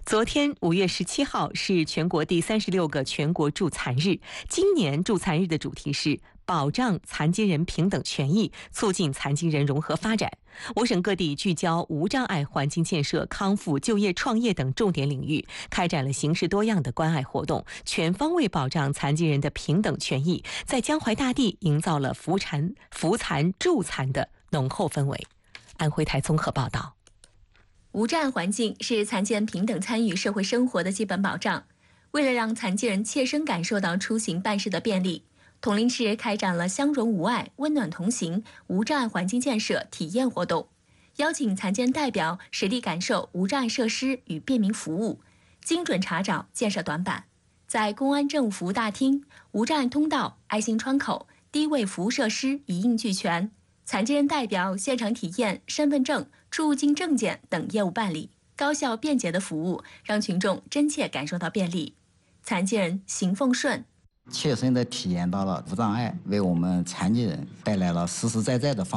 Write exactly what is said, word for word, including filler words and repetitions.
昨天五月十七号是全国第三十六个全国助残日。今年助残日的主题是保障残疾人平等权益，促进残疾人融合发展。我省各地聚焦无障碍环境建设、康复、就业、创业等重点领域，开展了形式多样的关爱活动，全方位保障残疾人的平等权益，在江淮大地营造了扶残、扶残助残的浓厚氛围。安徽台综合报道。 无障碍环境是残疾人平等参与社会生活的基本保障。为了让残疾人切身感受到出行办事的便利，统领市开展了相融无碍、温暖同行无障碍环境建设体验活动，邀请残疾人代表实地感受无障碍设施与便民服务，精准查找建设短板。在公安政务服务大厅，无障碍通道、爱心窗口、低位服务设施一应俱全。残疾人代表现场体验身份证、出入境证件等业务办理，高效便捷的服务让群众真切感受到便利，残疾人行奉顺， 切身的体验到了无障碍为我们残疾人带来了实实在在的方